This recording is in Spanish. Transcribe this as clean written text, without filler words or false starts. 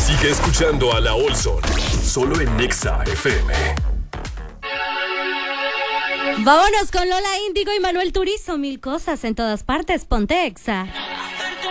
Sigue escuchando a La Olson, solo en Nexa FM. Vámonos con Lola Índigo y Manuel Turizo. Mil cosas en todas partes. Ponte Exa.